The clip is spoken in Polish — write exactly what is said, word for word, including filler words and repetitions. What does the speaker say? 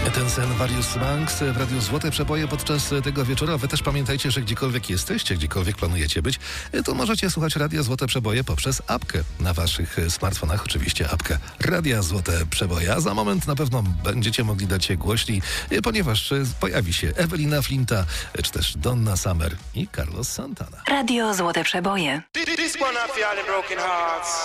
Ten sen Various Monks w Radiu Złote Przeboje podczas tego wieczoru. Wy też pamiętajcie, że gdziekolwiek jesteście, gdziekolwiek planujecie być, to możecie słuchać Radia Złote Przeboje poprzez apkę na waszych smartfonach. Oczywiście apkę Radia Złote Przeboje. A za moment na pewno będziecie mogli dać się głośniej, ponieważ pojawi się Ewelina Flinta, czy też Donna Summer i Carlos Santana. Radio Złote Przeboje. This one off all the broken hearts.